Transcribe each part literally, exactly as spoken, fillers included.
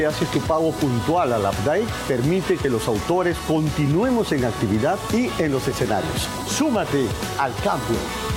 Haces tu pago puntual al Updike, permite que los autores continuemos en actividad y en los escenarios. Súmate al campo.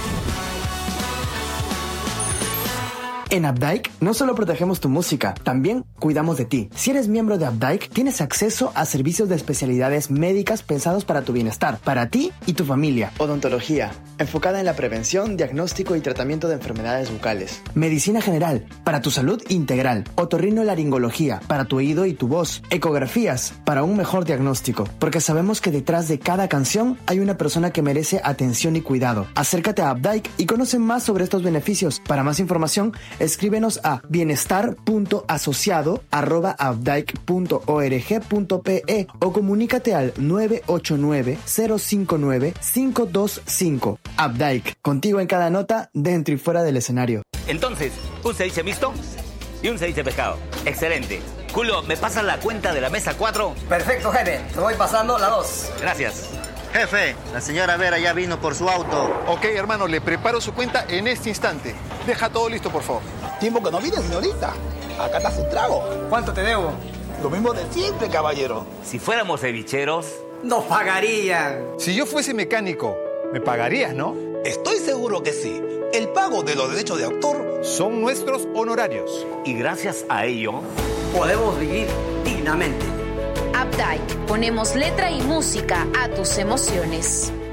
En Updike no solo protegemos tu música, también cuidamos de ti. Si eres miembro de Updike, tienes acceso a servicios de especialidades médicas pensados para tu bienestar, para ti y tu familia. Odontología, enfocada en la prevención, diagnóstico y tratamiento de enfermedades bucales. Medicina general, para tu salud integral. Otorrinolaringología, para tu oído y tu voz. Ecografías, para un mejor diagnóstico. Porque sabemos que detrás de cada canción hay una persona que merece atención y cuidado. Acércate a Updike y conoce más sobre estos beneficios. Para más información, escríbenos a bienestar punto asociado arroba updike punto org punto pe o comunícate al nueve ocho nueve, cero cinco nueve, cinco dos cinco. Updike, contigo en cada nota, dentro y fuera del escenario. Entonces, un ceviche mixto y un ceviche pescado. Excelente. Julio, ¿me pasas la cuenta de la mesa cuatro? Perfecto, jefe. Te voy pasando la dos. Gracias. Jefe, la señora Vera ya vino por su auto. Ok, hermano, le preparo su cuenta en este instante. Deja todo listo, por favor. Tiempo que no viene, señorita. Acá está su trago. ¿Cuánto te debo? Lo mismo de siempre, caballero. Si fuéramos cevicheros... ¡Nos pagarían! Si yo fuese mecánico, me pagarías, ¿no? Estoy seguro que sí. El pago de los derechos de autor son nuestros honorarios. Y gracias a ello... podemos vivir dignamente. Updike, ponemos letra y música a tus emociones.